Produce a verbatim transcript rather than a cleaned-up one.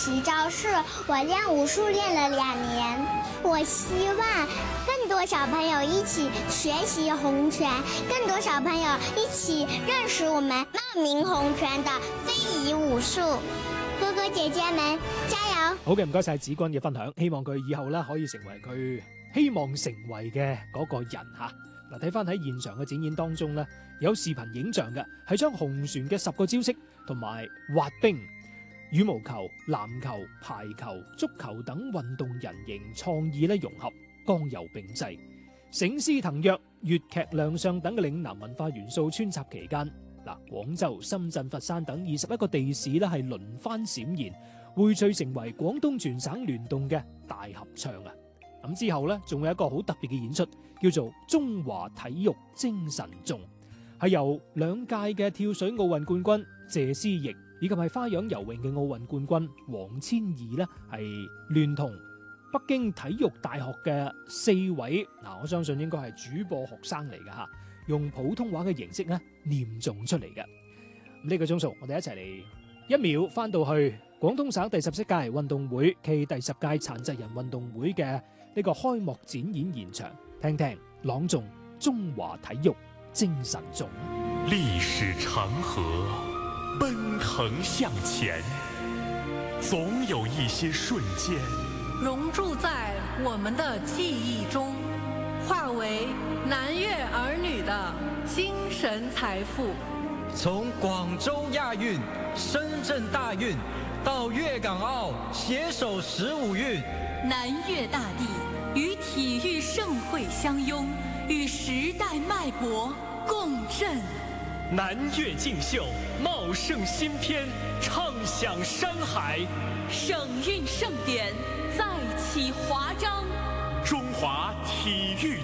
习招式，我练武术练了两年。我希望更多小朋友一起学习洪拳，更多小朋友一起认識我們茂名洪拳的非遺武術。哥哥姐姐們加油！ 好嘅，唔該晒子君嘅分享，希望佢以後咧可以成為佢希望成為嘅嗰個人吓。嗱，睇翻喺現場嘅展演當中咧，有視頻影像嘅，係將洪拳嘅十個招式同埋滑冰、羽毛球、籃球、排球、足球等運動人形創意咧融合，剛柔並濟，醒獅騰躍、粵劇亮相等嘅嶺南文化元素穿插期間，嗱，廣州、深圳、佛山等二十一個地市咧係輪番閃現，匯聚成為廣東全省聯動嘅大合唱啊！咁之後咧，仲有一個好特別嘅演出，叫做中華體育精神頌，係由兩屆嘅跳水奧運冠軍謝思埸以及係花樣游泳嘅奧運冠軍黃千儀咧，係聯同北京體育大學嘅四位嗱，我相信應該係主播學生嚟嘅吓，用普通話嘅形式咧念誦出嚟嘅。咁呢個鐘數，我哋一齊嚟一秒翻到去廣東省第十七屆運動會暨第十屆殘疾人運動會嘅呢個開幕展演現場，聽聽朗誦中華體育精神頌。 歷史長河奔騰向前，總有一些瞬間融入在我們的記憶中，化為南粵兒女的精神財富。 從廣州亞運、深圳大運到粵港澳攜手十五運， 南粵大地與體育盛會相擁，與時代脈搏共振。 南粵競秀，茂盛新篇，唱響山海。 省運盛典再起華章。 中華體育